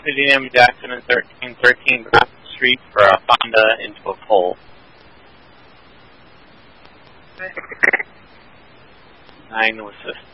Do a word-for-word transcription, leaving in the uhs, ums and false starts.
copy the damage accident thirteen thirteen across the street for a Honda into a pole. Nine to assist.